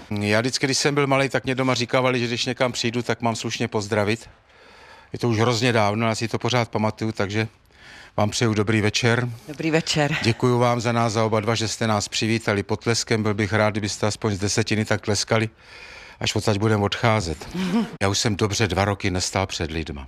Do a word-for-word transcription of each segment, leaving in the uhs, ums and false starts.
Já vždycky, když jsem byl malý, tak mě doma říkávali, že když někam přijdu, tak mám slušně pozdravit. Je to už hrozně dávno, já si to pořád pamatuju, takže vám přeju dobrý večer. Dobrý večer. Děkuju vám za nás, za oba dva, že jste nás přivítali potleskem. Byl bych rád, kdybyste aspoň z desetiny tak tleskali, až odsaď budeme odcházet. Já už jsem dobře dva roky nestál před lidma.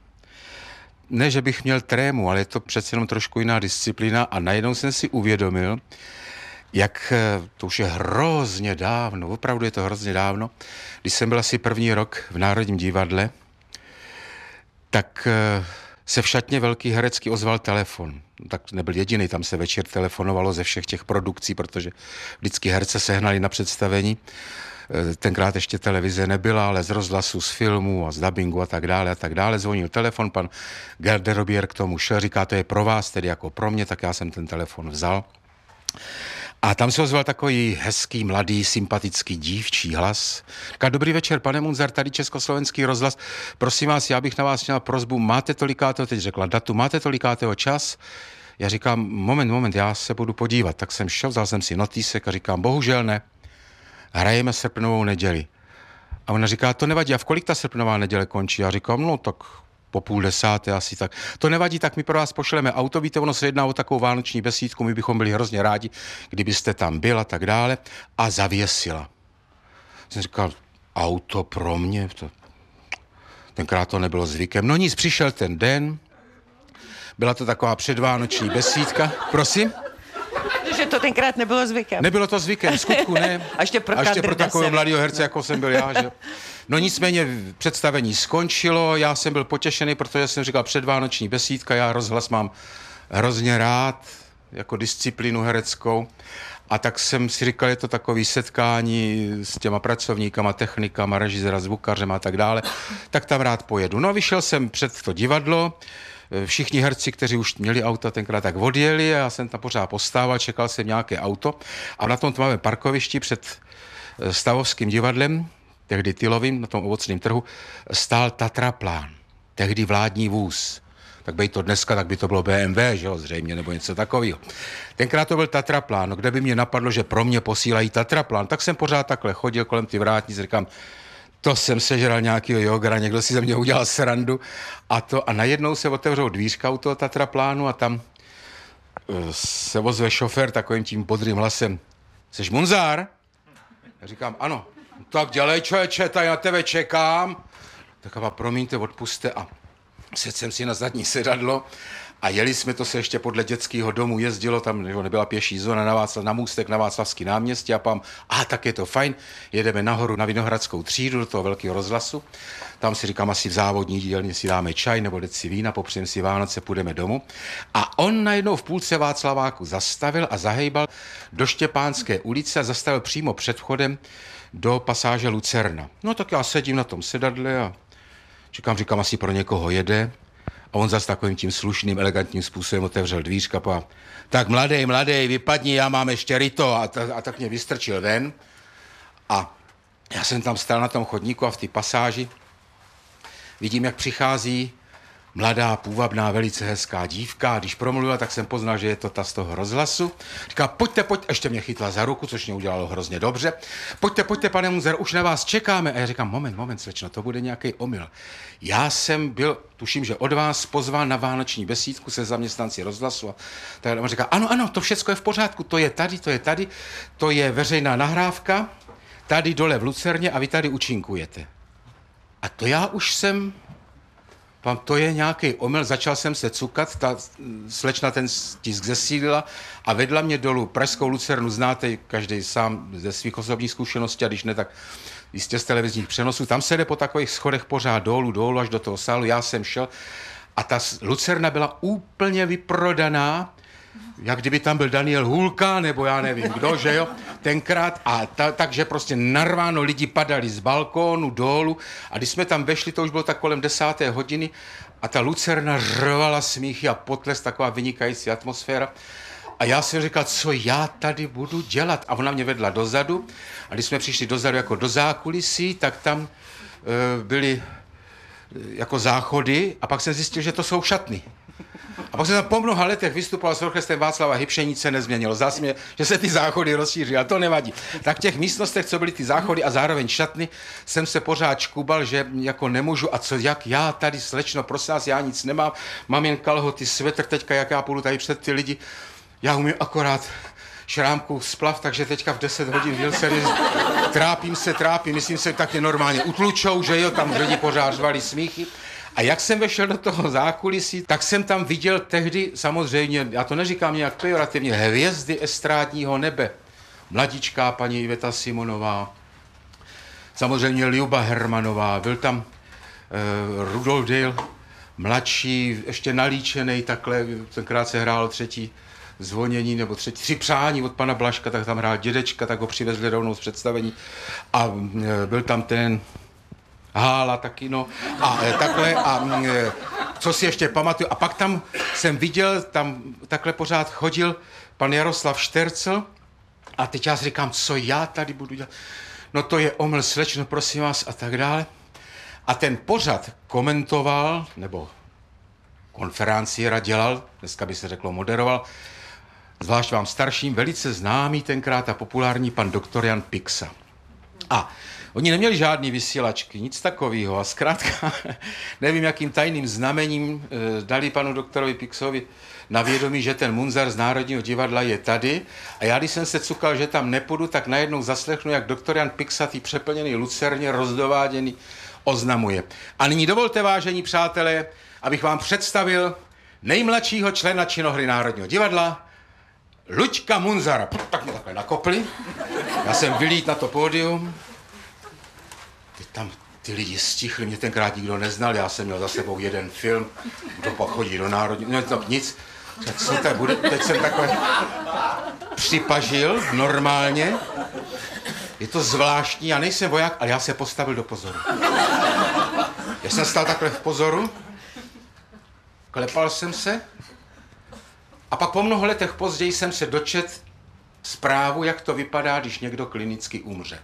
Ne, že bych měl trému, ale je to přece jenom trošku jiná disciplína a najednou jsem si uvědomil, jak to už je hrozně dávno, opravdu je to hrozně dávno, když jsem byl asi první rok v Národním divadle, tak se v šatně Velký herecký ozval telefon. Tak nebyl jediný, tam se večer telefonovalo ze všech těch produkcí, protože vždycky herce sehnali na představení. Tenkrát ještě televize nebyla, ale z rozhlasu, z filmů a z dabingu a tak dále a tak dále. Zvonil telefon, pan garderobier k tomu šel, říká, to je pro vás, tedy jako pro mě, tak já jsem ten telefon vzal. A tam se ozval takový hezký, mladý, sympatický, dívčí hlas. Říká, dobrý večer, pane Munzar, tady Československý rozhlas. Prosím vás, já bych na vás měla prosbu, máte tolikátého, teď řekla datu, máte tolikátého čas? Já říkám, moment, moment, já se budu podívat. Tak jsem šel, vzal jsem si notýsek a říkám, bohužel ne, hrajeme srpnovou neděli. A ona říká, to nevadí, a v kolik ta srpnová neděle končí? Já říkám, no tak po půl desáté asi tak. To nevadí, tak my pro vás pošleme auto, víte, ono se jedná o takovou vánoční besídku, my bychom byli hrozně rádi, kdybyste tam byl a tak dále. A zavěsila. Jsem říkal, auto pro mě? To... Tenkrát to nebylo zvykem. No nic, přišel ten den, byla to taková předvánoční besídka. Prosím? Že to tenkrát nebylo zvykem. Nebylo to zvykem, v skutku ne. A ještě pro, a ještě pro takového mladého herce, jako jsem byl já, že... No nicméně představení skončilo, já jsem byl potěšený, protože jsem říkal předvánoční besídka, já rozhlas mám hrozně rád, jako disciplínu hereckou. A tak jsem si říkal, je to takový setkání s těma pracovníkama, technikama, režisera, zvukařem a tak dále, tak tam rád pojedu. No vyšel jsem před to divadlo, všichni herci, kteří už měli auta tenkrát, tak odjeli a já jsem tam pořád postával, čekal jsem nějaké auto a na tom tmavém parkovišti před Stavovským divadlem, tehdy Tylovým, na tom ovocném trhu, stál Tatraplán, tehdy vládní vůz. Tak by to dneska, tak by to bylo bé em vé, že jo, zřejmě, nebo něco takového. Tenkrát to byl Tatraplán, no kde by mě napadlo, že pro mě posílají Tatraplán, tak jsem pořád takhle chodil kolem ty vrátnice, říkám, to jsem sežral nějakýho jogera, někdo si ze mě udělal srandu a to a najednou se otevřou dvířka u toho Tatraplánu a tam uh, se ozve šofér takovým tím bodrým hlasem. Jseš Munzar? Já říkám, ano. Tak dělej, člověče, tady na tebe čekám. Tak a promiňte, odpuste a sedl jsem si na zadní sedadlo a jeli jsme, to se ještě podle dětského domu jezdilo, tam nebyla pěší zóna, na, Václav, na můstek na Václavský náměstí a pám, a tak je to fajn, jedeme nahoru na Vinohradskou třídu do toho velkého rozhlasu, tam si říkám, asi v závodní dílně si dáme čaj nebo deci vína, popřejeme si Vánoce, půjdeme domů. A on najednou v půlce Václaváku zastavil a zahejbal do Štěpánské ulice a zastavil přímo před vchodem do pasáže Lucerna. No tak já sedím na tom sedadle a čekám, říkám, asi pro někoho jede. A on zase takovým tím slušným, elegantním způsobem otevřel dvířka a tak mladej, mladej, vypadni, já mám ještě ryto. A, ta, a tak mě vystrčil ven. A já jsem tam stál na tom chodníku a v té pasáži vidím, jak přichází mladá, půvabná, velice hezká dívka. A když promluvila, tak jsem poznal, že je to ta z toho rozhlasu. Říká, pojďte, pojďte, ještě mě chytla za ruku, což mě udělalo hrozně dobře. Pojďte, pojďte, pane Munzar, už na vás čekáme. A já říkám, moment, moment, slečno, to bude nějaký omyl. Já jsem byl, tuším, že od vás pozván na vánoční besídku se zaměstnanci rozhlasu. A tak on říká, ano, ano, to všechno je v pořádku, to je tady, to je tady, to je veřejná nahrávka, tady dole v Lucerně a vy tady účinkujete. A to já už jsem... Pám, to je nějaký omyl, začal jsem se cukat, ta slečna ten tisk zesílila a vedla mě dolů. Pražskou Lucernu znáte každý sám ze svých osobních zkušeností, a když ne, tak jistě z televizních přenosů. Tam se jde po takových schodech pořád dolů, dolů až do toho sálu. Já jsem šel a ta Lucerna byla úplně vyprodaná, jak kdyby tam byl Daniel Hůlka, nebo já nevím kdo, že jo, tenkrát. A ta, takže prostě narváno, lidi padali z balkónu dolů a když jsme tam vešli, to už bylo tak kolem desáté hodiny a ta Lucerna řvala smíchy a potles, taková vynikající atmosféra. A já jsem říkal, co já tady budu dělat? A ona mě vedla dozadu a když jsme přišli dozadu jako do zákulisí, tak tam e, byly e, jako záchody a pak jsem zjistil, že to jsou šatny. A pak jsem tam po mnoha letech vystupoval s orchestrem Václava Hybše, nic se nezměnilo. Zdá se mě, že se ty záchody rozšíří, a to nevadí. Tak v těch místnostech, co byly ty záchody a zároveň šatny, jsem se pořád škubal, že jako nemůžu. A co, jak já tady, slečno, prosím vás, já nic nemám, mám jen kalhoty, svetr teďka, jak já půjdu tady před ty lidi. Já umím akorát šrámku splav, takže teďka v deset hodin věl se trápím se, trápím, myslím se, tak je normálně utlučou, že jo, tam lidi pořád řvali smíchy. A jak jsem vešel do toho zákulisí, tak jsem tam viděl tehdy, samozřejmě, já to neříkám nějak pejorativně, hvězdy estrádního nebe. Mladičká paní Iveta Simonová, samozřejmě Ljuba Hermanová, byl tam uh, Rudolf Dale, mladší, ještě nalíčený, takhle, tenkrát se hrálo třetí zvonění, nebo třetí, tři přání od pana Blažka, tak tam hrál dědečka, tak ho přivezli rovnou z představení. A uh, byl tam ten Hála taky, no, a e, takhle, a e, co si ještě pamatuju, a pak tam jsem viděl, tam takhle pořád chodil pan Jaroslav Štercl, a teď já si říkám, co já tady budu dělat, no to je omyl, slečno, prosím vás, a tak dále. A ten pořad komentoval, nebo konferenciéra dělal, dneska by se řeklo moderoval, zvlášť vám starším, velice známý tenkrát a populární pan doktor Jan Pixa. A oni neměli žádný vysílačky, nic takového. A zkrátka, nevím, jakým tajným znamením e, dali panu doktorovi Pixovi na vědomí, že ten Munzar z Národního divadla je tady. A já, když jsem se cukal, že tam nepůjdu, tak najednou zaslechnu, jak doktor Jan Pixa, tý přeplněný lucerně, rozdováděný, oznamuje. A nyní dovolte, vážení přátelé, abych vám představil nejmladšího člena činohry Národního divadla, Luďka Munzara. Tak mě takhle nakopli. Já jsem vylít na to pódium. Teď tam ty lidi stichli, mě tenkrát nikdo neznal, já jsem měl za sebou jeden film, kdo pak chodí do Národní, no to nic, tak co tak bude, teď jsem takhle připažil normálně, je to zvláštní, já nejsem voják, ale já se postavil do pozoru. Já jsem stál takhle v pozoru, klepal jsem se a pak po mnoho letech později jsem se dočet zprávu, jak to vypadá, když někdo klinicky umře.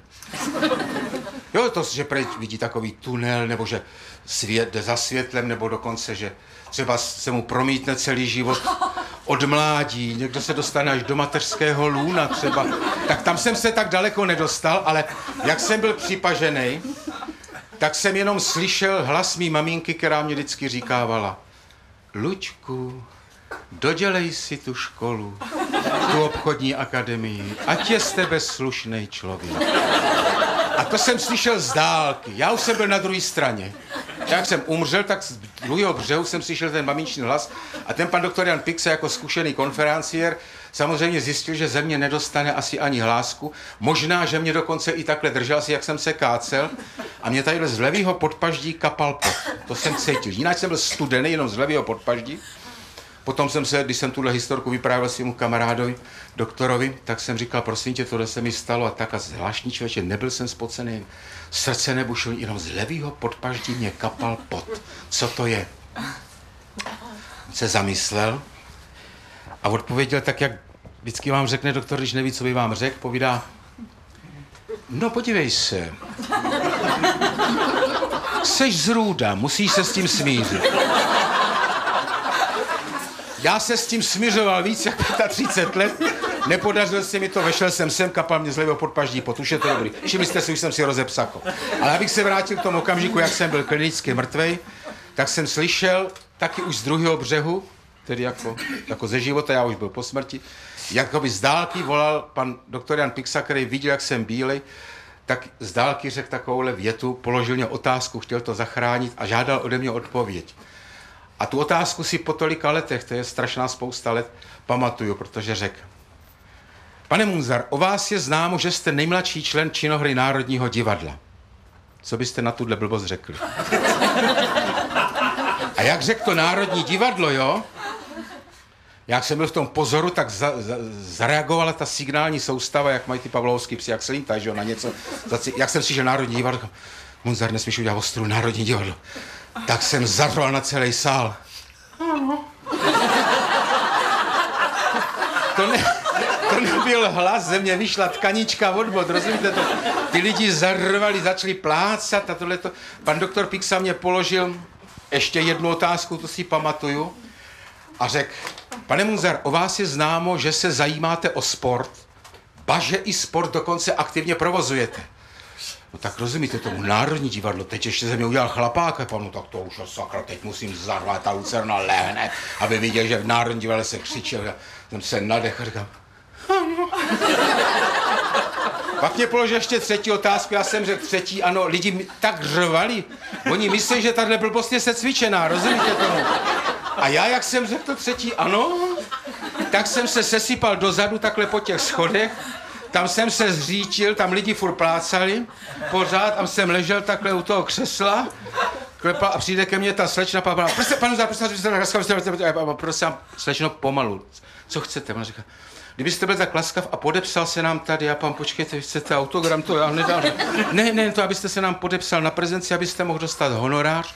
Jo, to, že prej vidí takový tunel, nebo že svět jde za světlem, nebo dokonce, že třeba se mu promítne celý život od mládí, někdo se dostane až do mateřského lůna třeba. Tak tam jsem se tak daleko nedostal, ale jak jsem byl připažený, tak jsem jenom slyšel hlas mý maminky, která mě vždycky říkávala: Luďku, dodělej si tu školu, tu obchodní akademii, ať je z tebe slušnej člověk. A to jsem slyšel z dálky. Já už jsem byl na druhé straně. Jak jsem umřel, tak z druhého břehu jsem slyšel ten maminčný hlas a ten pan doktor Jan Pixa jako zkušený konferenciér samozřejmě zjistil, že ze mě nedostane asi ani hlásku. Možná, že mě dokonce i takhle držel, asi jak jsem se kácel. A mě tady z levýho podpaždí kapal pot. To jsem cítil. Jinak jsem byl studený jenom z levýho podpaždí. Potom jsem se, když jsem tuhle historku vyprávěl svému kamarádovi, doktorovi, tak jsem říkal, prosím tě, tohle se mi stalo a tak a zvláštní člověče, nebyl jsem spocený, srdce nebušilo, jenom z levýho podpaždí mě kapal pot. Co to je? On se zamyslel a odpověděl tak, jak vždycky vám řekne doktor, když neví, co by vám řekl, povídá: No podívej se, seš zrůda, musíš se s tím smířit. Já se s tím smiřoval víc jak třicet pět let, nepodařilo se mi to, vešel jsem sem, kapal mě z levého podpaždí pot, už je to dobrý. Všimli jste si, už jsem si rozepsako. Ale abych se vrátil k tomu okamžiku, jak jsem byl klinicky mrtvej, tak jsem slyšel taky už z druhého břehu, tedy jako, jako ze života, já už byl po smrti, jakoby z dálky volal pan doktor Jan Pixa, který viděl, jak jsem bílej, tak z dálky řekl takovouhle větu, položil mě otázku, chtěl to zachránit a žádal ode mě odpověď. A tu otázku si po tolika letech, to je strašná spousta let, pamatuju, protože řekl: Pane Munzar, o vás je známo, že jste nejmladší člen činohry Národního divadla. Co byste na tuhle blbost řekli? A jak řekl to Národní divadlo, jo? Jak jsem byl v tom pozoru, tak za, za, zareagovala ta signální soustava, jak mají ty pavlovský psi, jak se lítají, že jo, na něco. Jak jsem slyšel Národní divadlo, Munzar, nesmíš udělat ostru, Národní divadlo. Tak jsem zařval na celý sál. To, ne, to nebyl hlas, ze mě vyšla tkanička od bod, rozumíte to? Ty lidi zarvali, začali plácat a tohleto. Pan doktor Pixa mě položil ještě jednu otázku, to si pamatuju. a řekl, pane Munzar, o vás je známo, že se zajímáte o sport, ba že i sport dokonce aktivně provozujete. No tak rozumíte tomu, Národní divadlo, teď ještě ze mě udělal chlapáka, no tak to už sakra, teď musím zarvat, ta lucerna lehne, aby viděl, že v Národní divadle se křičel. Já jsem se nadech a říkám, ano. Pak mě položil ještě třetí otázku, já jsem řekl třetí, ano, lidi mi tak řvali, oni myslí, že tahle blbost je secvičená, rozumíte tomu? A já, jak jsem řekl to třetí, ano, tak jsem se sesypal dozadu takhle po těch schodech, tam jsem se zřítil, tam lidi furt plácali, pořád, tam jsem ležel takhle u toho křesla, klepal a přijde ke mně ta slečna, pán, prostě, panu za, prostě, prosím, slečno, pomalu, co chcete? Ona říká, kdybyste byl tak laskav a podepsal se nám tady, a pan, počkejte, vy chcete autogram, to já nedám. Ne, ne, to abyste se nám podepsal na prezenci, abyste mohl dostat honorář.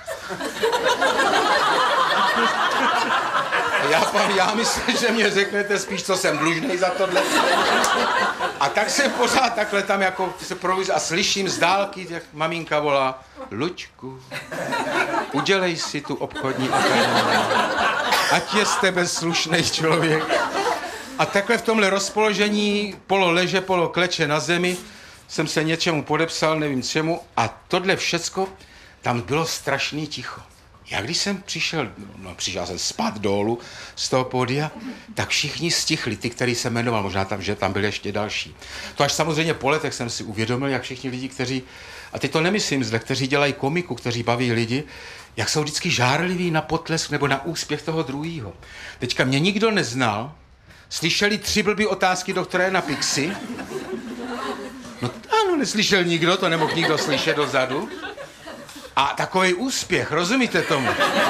Já, pan, já myslím, že mě řeknete spíš, co jsem dlužnej za tohle. A tak jsem pořád takhle tam jako se províz a slyším z dálky, jak maminka volá, Luďku, udělej si tu obchodní akademii, ať je z tebe slušnej člověk. A takhle v tomhle rozpoložení, polo leže, polo kleče na zemi, jsem se něčemu podepsal, nevím čemu, a tohle všecko, tam bylo strašný ticho. Já když jsem přišel, no přišel jsem spát dolů z toho pódia, tak všichni stichli, ty, který jsem jmenoval, možná tam, že tam byli ještě další. To až samozřejmě po letech jsem si uvědomil, jak všichni lidi, kteří, a teď to nemyslím zle, kteří dělají komiku, kteří baví lidi, jak jsou vždycky žárliví na potlesk nebo na úspěch toho druhého. Teďka mě nikdo neznal, slyšeli tři blbý otázky doktora na Pixi. No ano, neslyšel nikdo, to nemohl nikdo slyšet dozadu. A takovej úspěch, rozumíte tomu?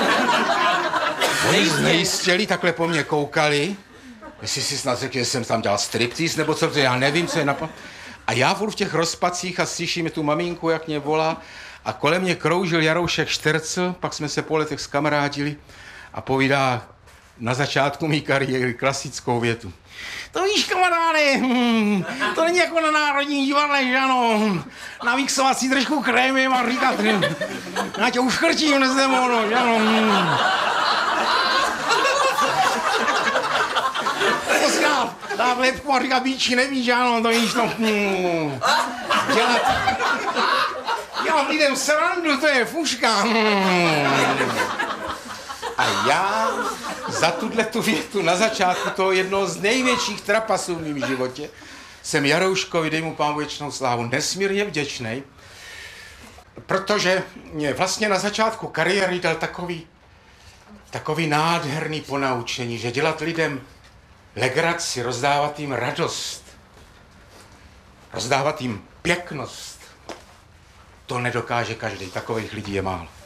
Oni znejistěli, takhle po mně koukali, jestli si snad řekl, že jsem tam dělal striptease, nebo co, já nevím, co je napad. A já furt v těch rozpacích a slyším tu maminku, jak mě volá, a kolem mě kroužil Jaroušek Štercl, pak jsme se po letech zkamarádili a povídá na začátku mý kariéry klasickou větu. To víš, kamaráde, hmm, to není jako na Národní divadle, že ano, namixovat si trošku krémem a říkat, já tě uškrtím, nezdemono, že ano. Hmm. Poská, dá lepku a říká, bíči, nevíš, že ano, to víš, no, hmm. dělat, dělat lidem srandu, to je fuška, hmm. A já za tuto větu na začátku toho jednoho z největších trapasů v mém životě jsem Jarouškovi, dej mu pán věčnou slávu, nesmírně vděčnej, protože mě vlastně na začátku kariéry dal takový, takový nádherný ponaučení, že dělat lidem legraci, rozdávat jim radost, rozdávat jim pěknost, to nedokáže každý, takových lidí je málo.